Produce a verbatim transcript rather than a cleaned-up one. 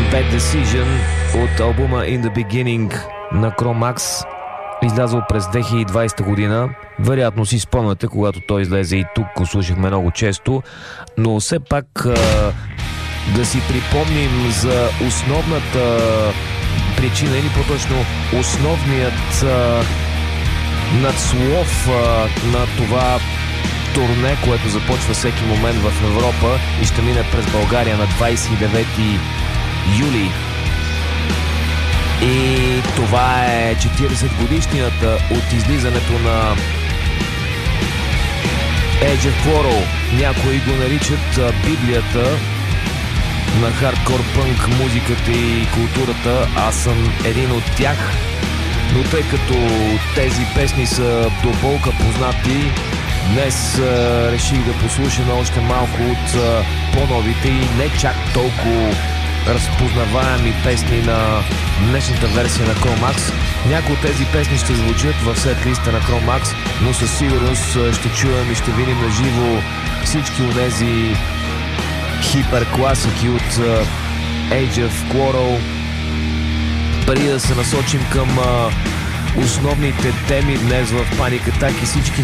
Bad Decision от албума In The Beginning на Cro-Max, излязъл през две хиляди и двадесета година. Вероятно си спомняте, когато той излезе и тук го слушахме много често, но все пак а, да си припомним за основната причина, или по-точно основният а, надслов а, на това турне, което започва всеки момент в Европа и ще мине през България на двадесет и девети юли. И това е четиридесет годишнината от излизането на Age of Quarrel. Някои го наричат Библията на хардкор пънк музиката и културата. Аз съм един от тях, но тъй като тези песни са до болка познати, днес а, реших да послушаме още малко от а, по-новите и не чак толкова разпознаваеми песни на днешната версия на Cro-Max. Някои от тези песни ще звучат в сет-листа на Cro-Max, но със сигурност ще чуем и ще видим на живо всички от тези хиперкласики от uh, Age of Quarrel. Преди да се насочим към uh, основните теми днес в Panic Attack и всички